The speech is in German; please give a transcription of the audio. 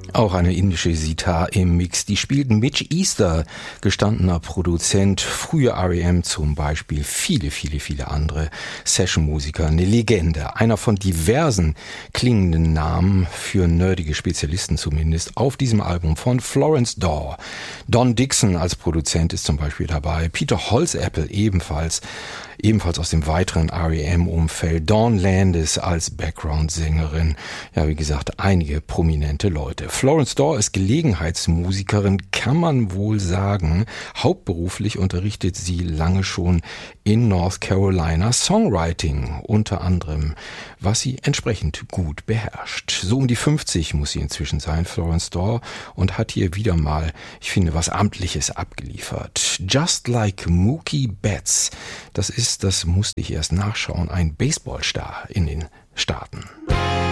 Auch eine indische Sitar im Mix. Die spielt Mitch Easter, gestandener Produzent, frühe R.E.M. zum Beispiel, viele andere Sessionmusiker, eine Legende, einer von diversen klingenden Namen, für nerdige Spezialisten zumindest, auf diesem Album von Florence Daw. Don Dixon als Produzent ist zum Beispiel dabei, Peter Holzapfel ebenfalls aus dem weiteren R.E.M.-Umfeld, Dawn Landis als Background-Sängerin, ja wie gesagt, einige prominente Leute. Florence Daw ist Gelegenheitsmusikerin, kann man wohl sagen. Hauptberuflich unterrichtet sie lange schon in North Carolina Songwriting, unter anderem, was sie entsprechend gut beherrscht. So um die 50 muss sie inzwischen sein, Florence Daw, und hat hier wieder mal, ich finde, was Amtliches abgeliefert. Just Like Mookie Betts, das musste ich erst nachschauen, ein Baseballstar in den Staaten.